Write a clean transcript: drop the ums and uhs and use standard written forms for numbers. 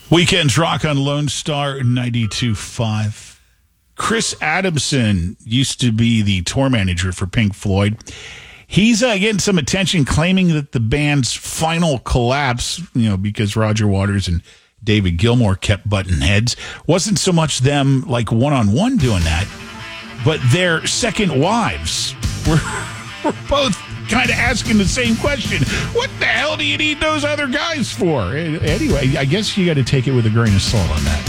Weekends Rock on Lone Star 92.5. Chris Adamson used to be the tour manager for Pink Floyd. He's getting some attention claiming that the band's final collapse, because Roger Waters and David Gilmour kept butting heads, wasn't so much them like one-on-one doing that, but their second wives were both kind of asking the same question. What the hell do you need those other guys for? Anyway, I guess you got to take it with a grain of salt on that.